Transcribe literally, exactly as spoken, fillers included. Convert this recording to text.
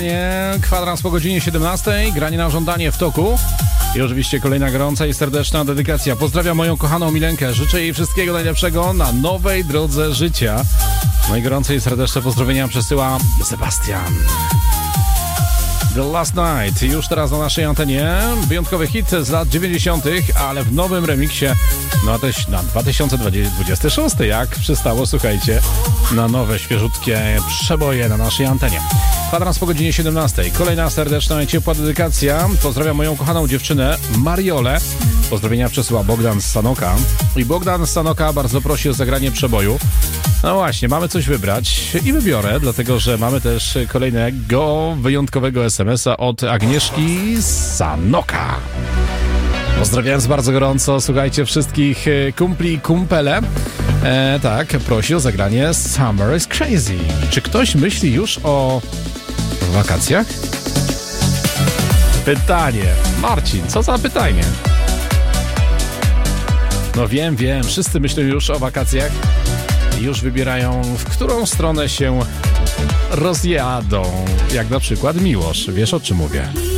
Kwadrans po godzinie siedemnastej, granie na żądanie w toku. I oczywiście kolejna gorąca i serdeczna dedykacja. Pozdrawiam moją kochaną Milenkę. Życzę jej wszystkiego najlepszego na nowej drodze życia. No i gorące i serdeczne pozdrowienia przesyła Sebastian. The Last Night. Już teraz na naszej antenie. Wyjątkowy hit z lat dziewięćdziesiątych, ale w nowym remiksie no też na dwa tysiące dwudziesty szósty. Jak przystało, słuchajcie, na nowe, świeżutkie przeboje na naszej antenie. Kwadrans po godzinie siedemnastej. Kolejna serdeczna i ciepła dedykacja. Pozdrawiam moją kochaną dziewczynę Mariolę. Pozdrowienia przesyła Bogdan z Sanoka. I Bogdan z Sanoka bardzo prosi o zagranie przeboju. No właśnie, mamy coś wybrać i wybiorę, dlatego że mamy też kolejnego wyjątkowego es em es a od Agnieszki z Sanoka. Pozdrawiając bardzo gorąco, słuchajcie, wszystkich kumpli i kumpele. E, tak, prosi o zagranie Summer is Crazy. Czy ktoś myśli już o wakacjach? Pytanie. Marcin, co za pytanie? No wiem, wiem, wszyscy myślą już o wakacjach i już wybierają, w którą stronę się rozjadą. Jak na przykład Miłosz. Wiesz, o czym mówię?